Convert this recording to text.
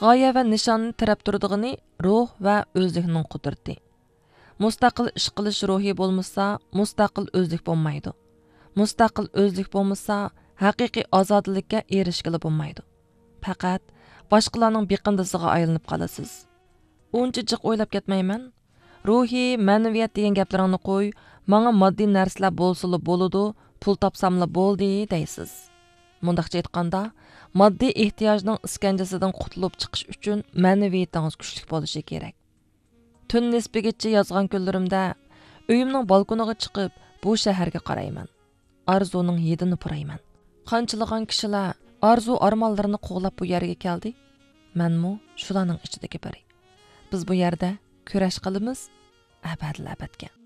g'oya va nishonni tirab turdig'ini ruh va o'zlikning qudrati. Mustaqil ish qilish ruhi bo'lmasa, mustaqil o'zlik bo'lmaydi. Mustaqil o'zlik bo'lmasa, haqiqiy ozodlikka erishgili bo'lmaydi. Faqat boshqalarning biqindisiga aylanib qolasiz. Uncha jiq o'ylab ketmayman. Ruhiy, ma'naviyat degan gaplaringni qo'y, menga moddiy narsalar bo'lsa-la bo'ladi, pul topsam-la bo'ldi deysiz. Mundaqcha aytganda, moddiy ehtiyojning iskanjasidan qutulib chiqish uchun ma'naviyatingiz kuchli bo'lishi kerak. Tun nisbigacha yozgan kunlarimda uyimning balkoniga chiqib, bu shaharga qarayman. Arzuning hidini purayman. Qanchalagan kishilar arzu armonlarini qo'g'lab bu yerga keldi. Menmu shularning ichidagi biri. Biz bu yerda kurash qilamiz abadil abadga.